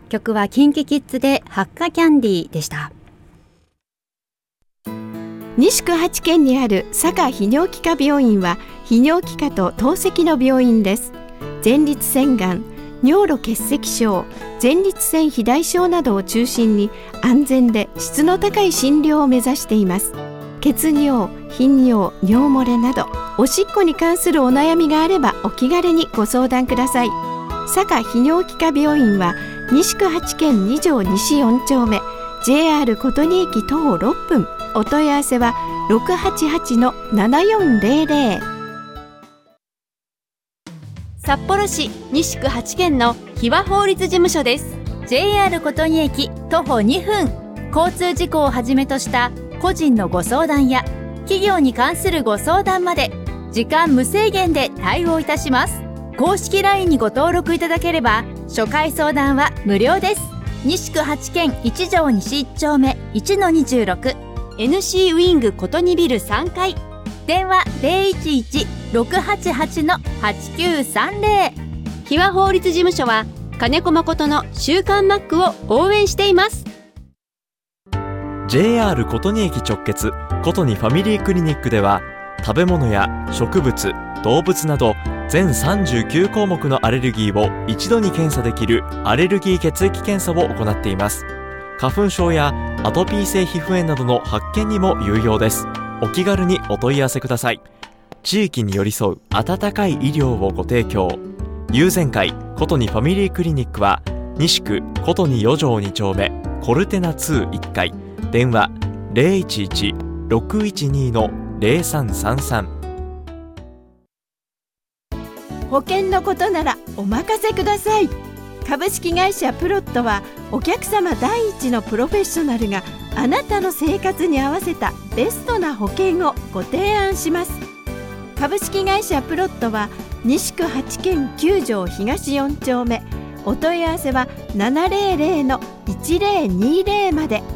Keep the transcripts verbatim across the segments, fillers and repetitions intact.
曲はキンキキッズでハッカキャンディーでした。 西区八軒にある佐賀泌尿器科病院は泌尿器科と透析の病院です。前立腺がん、尿路結石症、前立腺肥大症などを中心に安全で質の高い診療を目指しています。血尿、頻尿、尿漏れなどおしっこに関するお悩みがあればお気軽にご相談ください。佐賀泌尿器科病院は西区八軒に条西よん丁目、 ジェイアール 琴仁駅徒歩ろっぷん。お問い合わせは ろくはちはちのななよんゼロゼロ。 札幌市西区八軒の日和法律事務所です。 ジェイアール 琴仁駅徒歩にふん。交通事故をはじめとした個人のご相談や企業に関するご相談まで時間無制限で対応いたします。公式 ライン にご登録いただければ初回相談は無料です。西区八軒いち条西いち丁目 いちのにじゅうろく、 エヌシー ウィング琴仁ビルさん階。電話 ゼロいちいち ろくはちはち はちきゅうさんゼロ。日和法律事務所は金子誠の週刊マックを応援しています。 ジェイアール 琴仁駅直結琴仁ファミリークリニックでは食べ物や植物、動物など全さんじゅうきゅう項目のアレルギーを一度に検査できるアレルギー血液検査を行っています。花粉症やアトピー性皮膚炎などの発見にも有用です。お気軽にお問い合わせください。地域に寄り添う温かい医療をご提供。友善会琴仁ファミリークリニックは西区琴仁よ条に丁目コルテナにいっ階。電話 ゼロいちいち ろくいちに ゼロさんさんさん。 保険のことならお任せください。株式会社プロットはお客様第一のプロフェッショナルがあなたの生活に合わせたベストな保険をご提案します。株式会社プロットは西区八軒きゅう条東よん丁目。お問い合わせはななゼロゼロのいちゼロにゼロまで。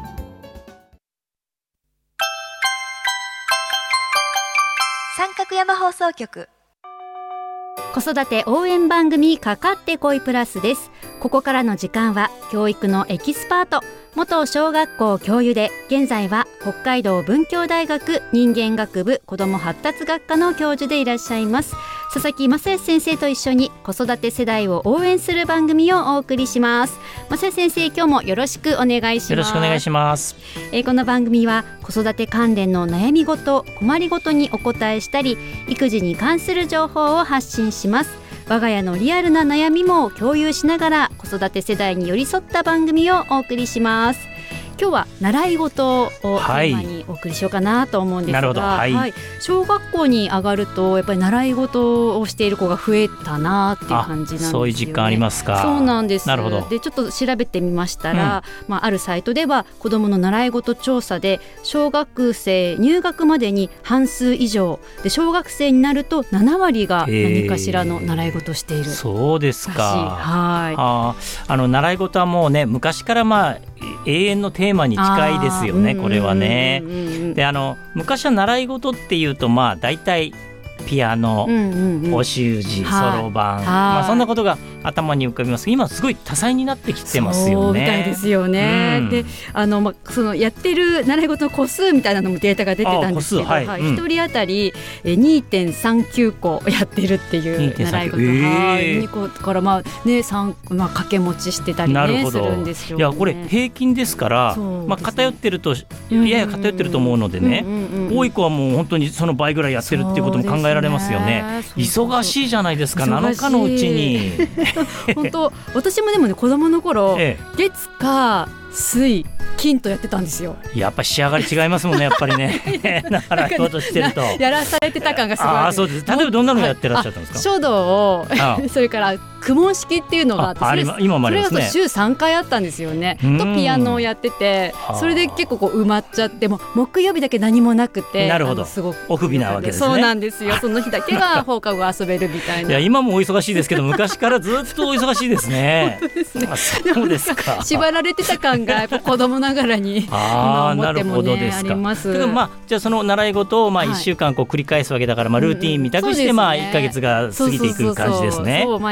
三角山放送局子育て応援番組かかってこいプラスです。ここからの時間は教育のエキスパート、元小学校教諭で現在は北海道文教大学人間学部子ども発達学科の教授でいらっしゃいます佐々木正康先生と一緒に子育て世代を応援する番組をお送りします。正康先生、今日もよろしくお願いします。 よろしくお願いします。 えー、この番組は子育て関連の悩み事、困りごとにお答えしたり、育児に関する情報を発信します。我が家のリアルな悩みも共有しながら子育て世代に寄り添った番組をお送りします。今日は習い事をテーマにお送りしようかなと思うんですが、 なるほど、はいはい、小学校に上がるとやっぱり習い事をしている子が増えたなっていう感じなんですよね。 そういう実感ありますか。 そうなんです。 なるほど。 でちょっと調べてみましたら、うんまあ、あるサイトでは子どもの習い事調査で小学生入学までに半数以上で、小学生になるとなな割が何かしらの習い事をしている。 そうですか。 はい、 ああの習い事はもうね、昔からまあ永遠のテーマに近いですよね。これはね。であの昔は習い事っていうとまあ大体ピアノ、うんうんうん、お習字、そろばん、まあ、そんなことが頭に浮かびますが、今すごい多彩になってきてますよね。 そうみたいですよね、うん、であの、ま、そのやってる習い事の個数みたいなのもデータが出てたんですけど、はいはいうん、ひとり当たり にてんさんきゅうこやってるっていう習い事、えー、にこからまあ、ねさんまあ、掛け持ちしてたり、ね、するんですよね。 いやこれ平均ですから、ねまあ、偏ってるとやや偏ってると思うのでね、多い子はもう本当にその倍ぐらいやってるっていうことも考えられますよね。忙しいじゃないですか、なのかのうちに本当私もでもね、子供の頃、ええ、月火水金とやってたんですよ。 やっぱ仕上がり違いますもんね、やっぱりね習い事してるとやらされてた感がすごい。 あそうです。例えばどんなのやってらっしゃったんですか。 書道をそれから公文式っていうのがあって、 ああれ今もありますね。 それだと週さんかいあったんですよね。とピアノをやってて、それで結構こう埋まっちゃって、も木曜日だけ何もなくて、 なるほど、すごくオフ日なわけですね。 そうなんですよ。その日だけが放課後遊べるみたいな。 いや今もお忙しいですけど、昔からずっとお忙しいですね。 本当ですね。 あそうですか。 縛られてた感がやっぱ子供ながらに今思っても、ね、あります。 だからまあじゃあその習い事をまあいっしゅうかんこう繰り返すわけだから、まあルーティンみたくしてまあいっかげつが過ぎていく感じですね。 そう毎週ね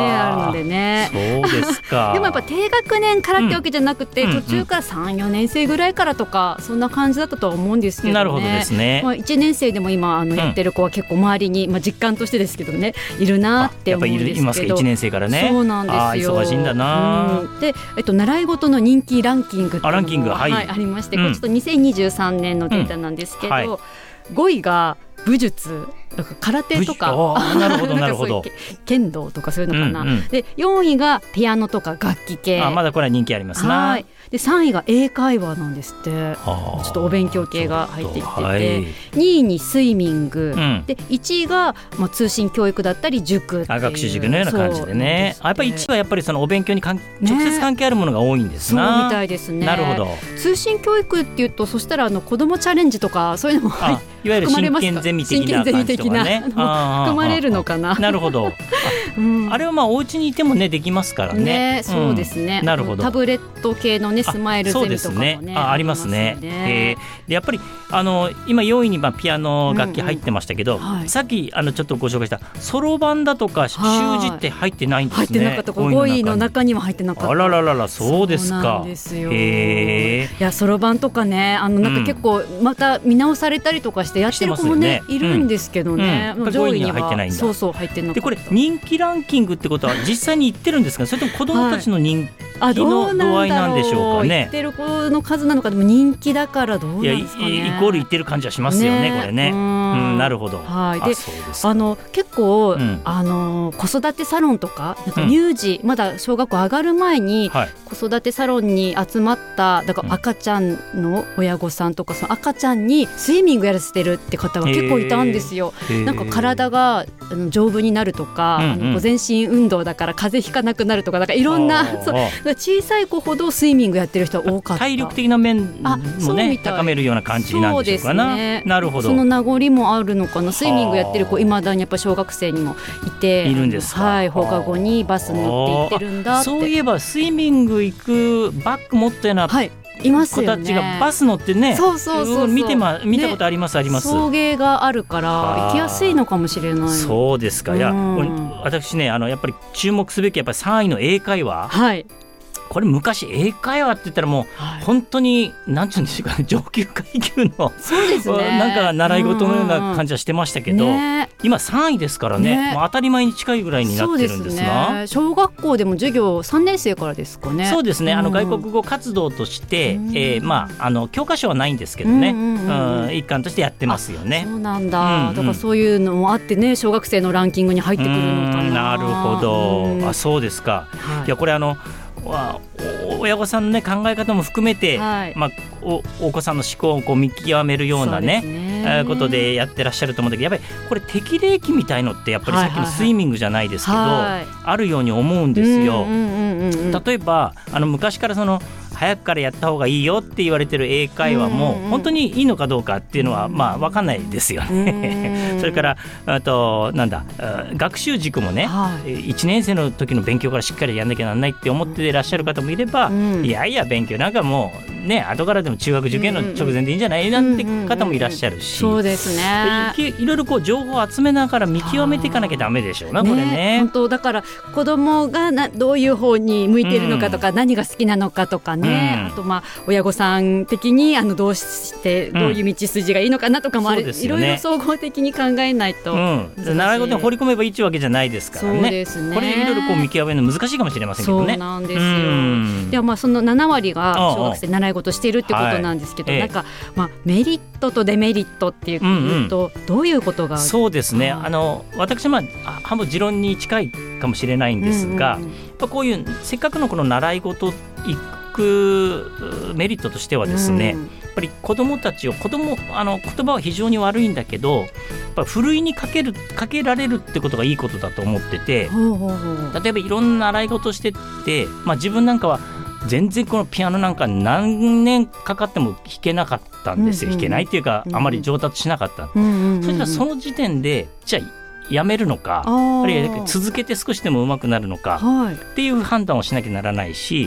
あるのでね。 そうですかでもやっぱ低学年からってわけじゃなくて、 うん途中からさん、よねん生ぐらいからとかそんな感じだったとは思うんですけどね。 なるほどですね、 まあ、いちねん生でも今あのやってる子は結構周りに、まあ、実感としてですけどねいるなって思うんですけど。 やっぱりいますかいちねん生からね。 そうなんですよ。 あ忙しいんだな、 うん、で、えっと、習い事の人気ランキングっていうのがあランキング、はいはい、ありまして、 うん、 これちょっとにせんにじゅうさんねんのデータなんですけど、 うんはい、 ごいが武術だから空手とかなるほどなるほど剣道とかそういうのかな、 うんうん、 でよんいがピアノとか楽器系。 あまだこれは人気ありますな。 はいでさんいが英会話なんですって。ちょっとお勉強系が入ってきてて、はい、にいにスイミング、うん、でいちいが、まあ、通信教育だったり塾っていう学習塾のような感じでね。あやっぱりいちいはやっぱりそのお勉強にかん、ね、直接関係あるものが多いんですな。 そうみたいですね。 なるほど。 通信教育っていうとそしたらあの子どもチャレンジとかそういうのも入っていわゆる真剣ゼミ的な感じとかね含まれるのかな。 なるほど あ,、うん、あれはまあお家にいてもねできますからね。 ねそうですね、 うん、なるほど。 タブレット系のねスマイルゼミとかもね、 ね、あ, ありますね。えー、でやっぱりあの今よんいにまあピアノ楽器入ってましたけど、うんうんはい、さっきあのちょっとご紹介したそろばんだとか習字って入ってないんですね。 入ってなかった。ごいの中には入ってなかった。 あららららそうですか。 そうなんですよ。 へいやそろばんとかねあのなんか結構また見直されたりとかしてやってる子も ね, ねいるんですけどね、 うんうん、上位には入ってないんだ。 そうそう入ってなかった。 でこれ人気ランキングってことは実際に言ってるんですかそれとも子どもたちの人気の度合いなんでしょうかね。 言ってる子の数なのかでも人気だからどうなんですかね。 いやイコール言ってる感じはしますよ ね, ねこれね。うん、なるほど。 はい。でああの結構、うん、あの子育てサロンとかなんか乳児、うん、まだ小学校上がる前に、はい、子育てサロンに集まっただから赤ちゃんの親御さんとかその赤ちゃんにスイミングやらせてるって方が結構いたんですよ。なんか体があの丈夫になるとか、うんうん、あの全身運動だから風邪ひかなくなるとかなんかいろんなそう小さい子ほどスイミングやってる人は多かった。体力的な面もね高めるような感じなんでしょうかな。そうですね。なるほど。その名残もあるのかな。スイミングやってる子いまだにやっぱ小学生にもいているんですか。はい、放課後にバス乗って行ってるんだって。そういえばスイミング行くバッグ持ったような、はいいますよね、子たちがバス乗ってねそうそうそうそう見て、ま、見たことあります、ね、あります。送迎があるから行きやすいのかもしれない。そうですか。いや、うん、私ねあのやっぱり注目すべきやっぱりさんいの英会話、はい、これ昔英会話って言ったらもう、はい、本当に何て言うんでしょうかね上級階級のそうです、ね、なんか習い事のような感じはしてましたけど、ね、今さんいですからね、ねもう当たり前に近いぐらいになってるんですが。そうですね。小学校でも授業さんねん生からですかね。そうですね。あの外国語活動として、うんえーまあ、あの教科書はないんですけどね、うんうんうん、一環としてやってますよね。そうなんだ、うんうん、だからそういうのもあってね小学生のランキングに入ってくるのかな。なるほど、うん、あそうですか、はい、いやこれあの親御さんの、ね、考え方も含めて、はいまあ、お, お子さんの思考をこう見極めるような、ねね、ことでやってらっしゃると思うんだけどやっぱりこれ適齢期みたいのってやっぱりさっきのスイミングじゃないですけど、はいはいはい、あるように思うんですよ。例えばあの昔からその早くからやった方がいいよって言われてる英会話も本当にいいのかどうかっていうのはまあ分かんないですよね。それからあとなんだ学習塾もね、はい、いちねん生の時の勉強からしっかりやんなきゃなんないって思っていらっしゃる方もいれば、うん、いやいや勉強なんかもうね後からでも中学受験の直前でいいんじゃないなんて方もいらっしゃるし、そうですね。いろいろこう情報を集めながら見極めていかなきゃダメでしょうな、これね。本当だから子供がなどういう方に向いているのかとか、うん、何が好きなのかとかね、うん、あとまあ親御さん的にあのどうしてどういう道筋がいいのかなとかもある、うん、いろいろ総合的に考えないと、うん、習い事に放り込めばいいわけじゃないですからね。そうですね。これいろいろこう見極めるの難しいかもしれませんけどね。そうなんですよ、うん、ではまあそのななわりが小学生習い事しているってことなんですけど、はい、なんか、まあ、メリットとデメリットっていうと、うんうん、どういうことが。そうですね、あの私は半分持論に近いかもしれないんですが、うんうん、やっぱこういうせっかくのこの習い事行くメリットとしてはですね、うん、やっぱり子どもたちを子供あの言葉は非常に悪いんだけどやっぱふるいにかけるかけられるってことがいいことだと思ってて、ほうほうほう。例えばいろんな習い事してって、まあ、自分なんかは全然このピアノなんか何年かかっても弾けなかったんですよ、うんうん、弾けないっていうか、うんうん、あまり上達しなかった、うんうんうん、そしたらその時点でじゃあやめるのか あ, あるいは続けて少しでも上手くなるのか、はい、っていう判断をしなきゃならないし、